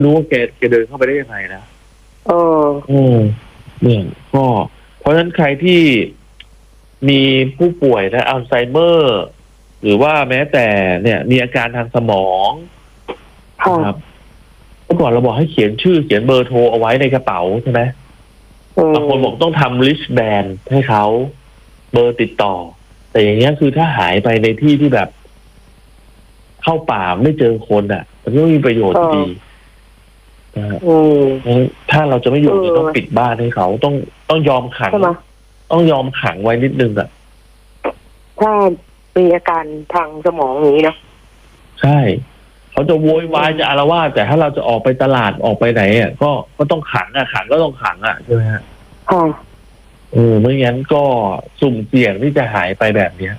รู้ว่าแกเดินเข้าไปได้ยังไงนะเออเนี่ยก็เพราะฉะนั้นใครที่มีผู้ป่วยนะอัลไซเมอร์ หรือว่าแม้แต่เนี่ยมีอาการทางสมองนะครับเมื่อก่อนเราบอกให้เขียนชื่อเขียนเบอร์โทรเอาไว้ในกระเป๋าใช่ไหมบางคนบอกต้องทำลิสต์แบนให้เขาเบอร์ติดต่อ แต่อย่างเงี้ยคือถ้าหายไปในที่ที่แบบ เข้าป่าไม่เจอคนอ่ะมันก็มีประโยชน์ดีนะฮะถ้าเราจะไม่อยู่จะต้องปิดบ้านให้เขาต้องยอมขังต้องยอมขังไว้นิดนึงอ่ะถ้ามีอาการทางสมองอย่างนี้เนาะใช่เขาจะโวยวายจะอาละวาดแต่ถ้าเราจะออกไปตลาดออกไปไหนอ่ะก็ต้องขังอ่ะขังก็ต้องขังอ่ะใช่ไหมฮะไม่งั้นก็สุ่มเสี่ยงที่จะหายไปแบบเนี้ย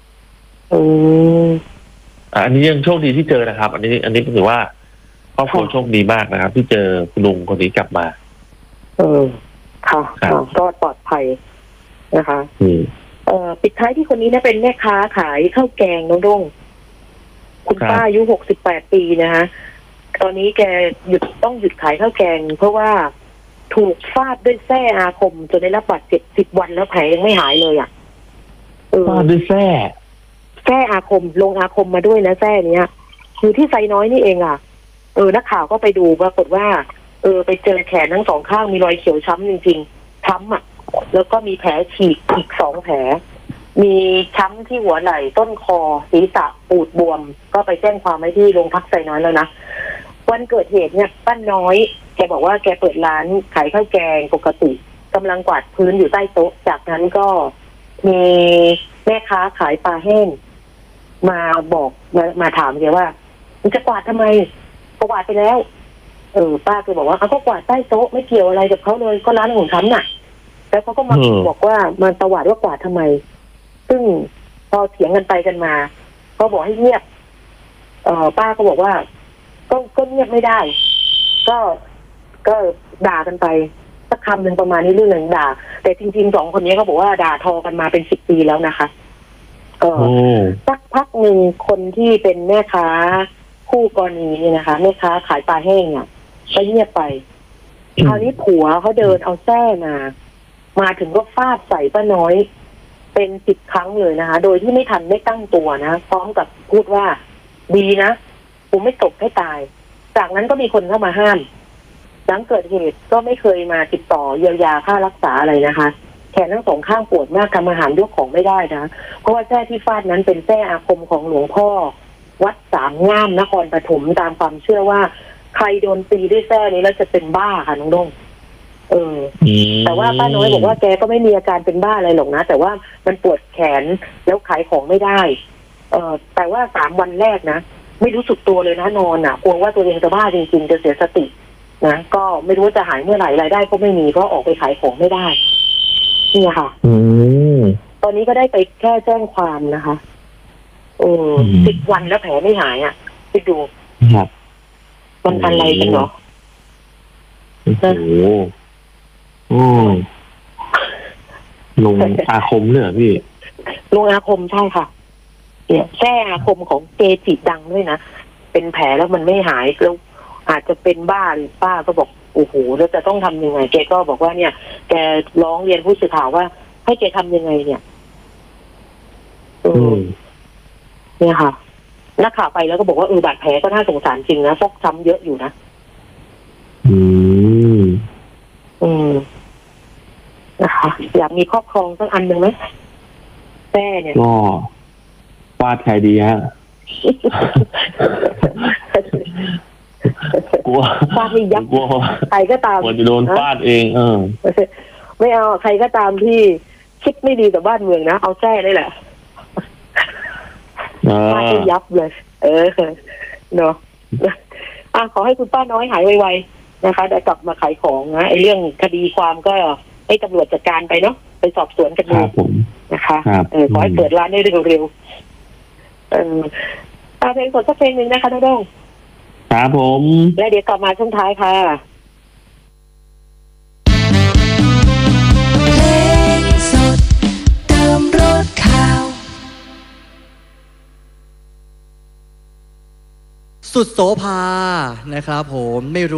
อันนี้ยังโชคดีที่เจอนะครับ อันนี้ถือว่าครอบครัวโชคดีมากนะครับที่เจอคุณลุงคนนี้กลับมาค่ะก็ปลอดภัยนะคะปิดท้ายที่คนนี้นะเป็นแม่ค้าขายข้าวแกงน้องด้งคุณป้าอายุ68 ปีนะคะตอนนี้แกต้องหยุดขายข้าวแกงเพราะว่าถูกฟาดด้วยแส้อาคมจนได้รับบาดเจ็บ10 วันแล้วแผลยังไม่หายเลยอ่ะฟาดด้วยแส้อาคมลงอาคมมาด้วยนะแส้เนี้ยคือที่ไซน้อยนี่เองอ่ะนักข่าวก็ไปดูปรากฏว่าไปเจอแขนทั้งสองข้างมีรอยเขียวช้ำจริงๆช้ำอ่ะแล้วก็มีแผลฉีกอีก2 แผลมีช้ำที่หัวไหล่ต้นคอศีรษะปูดบวมก็ไปแจ้งความไว้ที่โรงพักไซน้อยแล้วนะวันเกิดเหตุเนี่ยป้าน้อยแกบอกว่าแกเปิดร้านขายข้าวแกงปกติกำลังกวาดพื้นอยู่ใต้โต๊ะจากนั้นก็มีแม่ค้าขายปลาแห้งมาถามแกว่ามันจะกวาดทำไมกวาดไปแล้วป้าแกบอกว่าเขาก็กวาดใต้โต๊ะไม่เกี่ยวอะไรกับเขาเลยก็ร้านของฉันน่ะแล้วเขาก็มาบอกว่ามันตวาดว่ากวาดทำไมซึ่งพอเถียงกันไปกันมาก็บอกให้เงียบป้าก็บอกว่าก็เงียบไม่ได้ก็ด่ากันไปสักคำหนึ่งประมาณนี้เรื่องหนึ่งด่าแต่จริงๆ2 คนนี้เขาบอกว่าด่าทอกันมาเป็น10 ปีแล้วนะคะสักพักหนึ่งคนที่เป็นแม่ค้าคู่กรณีเนี่ยนะคะแม่ค้าขายปลาแห้งเนี่ยก็เงียบไปคราวนี้ผัวเขาเดินเอาแส้มาถึงก็ฟาดใส่ป้าน้อยเป็น10 ครั้งเลยนะคะโดยที่ไม่ทันได้ตั้งตัวนะพร้อมกับพูดว่าดีนะกูไม่ตบให้ตายจากนั้นก็มีคนเข้ามาห้ามหลังเกิดเหตุก็ไม่เคยมาติดต่อเยียวยาค่ารักษาอะไรนะคะแขนทั้ง2 ข้างปวดมากทำอาหารยกของไม่ได้นะเพราะว่าแส้ที่ฟาดนั้นเป็นแส้อาคมของหลวงพ่อวัดสามง่ามนครปฐมตามความเชื่อว่าใครโดนตีด้วยแส้นี้แล้วจะเป็นบ้าค่ะน้องด้งแต่ว่าป้าน้อยบอกว่าแกก็ไม่มีอาการเป็นบ้าอะไรหรอกนะแต่ว่ามันปวดแขนแล้วขายของไม่ได้แต่ว่า3 วันแรกนะไม่รู้สึกตัวเลยนะนอนอ่ะกลัวว่าตัวเองจะบ้าจริงๆจะเสียสตินะก็ไม่รู้ว่าจะหายเมื่อไหร่รายได้ก็ไม่มีก็ออกไปขายของไม่ได้นี่ค่ะตอนนี้ก็ได้ไปแค่แจ้งความนะคะ10 วันแล้วแผลไม่หายอ่ะไปดูมันอะไรกันเนาะโอ้ลงอาคมเนี่ยพี่ลงอาคมใช่ค่ะเนี่ยแส้อาคมของเกจิดังด้วยนะเป็นแผลแล้วมันไม่หายแล้วอาจจะเป็นบ้าหรือป้าก็บอกโอ้โหแล้วจะต้องทำยังไงแกก็บอกว่าเนี่ยแกร้องเรียนผู้สื่อข่าวว่าให้แกทำยังไงเนี่ยเนี่ยค่ะนักข่าวไปแล้วก็บอกว่าบาดแผลก็น่าสงสารจริงนะฟกช้ำเยอะอยู่นะนะคะอยากมีครอบครองสักอันหนึ่งไหมแม่เนี่ยก็ฟาดใครดีฮะกลัวฟาดให้ยับใครก็ตามกลัวจะโดนฟาดเองไม่เอาใครก็ตามที่คิดไม่ดีกับบ้านเมืองนะเอาแส้ได้แหละฟาดให้ยับเลยเนาะขอให้คุณป้าน้อยหายไวๆนะคะได้กลับมาขายของนะไอ้เรื่องคดีความก็ให้ตำรวจจัดการไปเนาะไปสอบสวนกันดูนะคะขอให้เปิดร้านได้เร็วเพลงสดสักเพลงหนึ่งนะคะน้องด้งครับผมแล้วเดี๋ยวกลับมาช่วงท้ายค่ะเพลงสดเติมรสข่าวสุดโสภานะครับผมไม่รู้